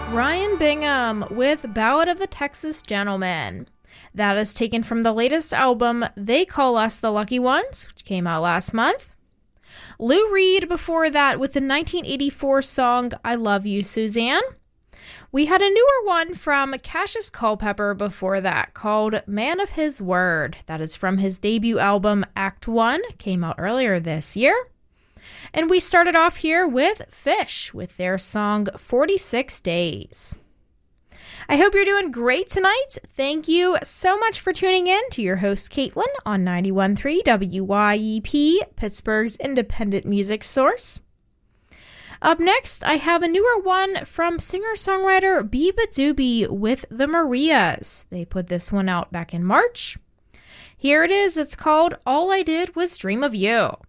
Ryan Bingham with Ballad of the Texas Gentleman. That is taken from the latest album, They Call Us the Lucky Ones, which came out last month. Lou Reed before that with the 1984 song, I Love You, Suzanne. We had a newer one from Cassius Culpepper before that called Man of His Word. That is from his debut album, Act One, came out earlier this year. And we started off here with Fish with their song 46 Days. I hope you're doing great tonight. Thank you so much for tuning in to your host, Caitlin, on 91.3 WYEP, Pittsburgh's independent music source. Up next, I have a newer one from singer-songwriter Biba Doobie with the Marias. They put this one out back in March. Here it is. It's called All I Did Was Dream of You.